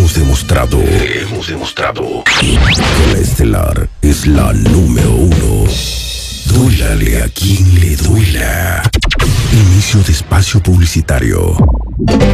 demostrado que la estelar es la número 1. Duélale a quien le duela. Inicio de espacio publicitario.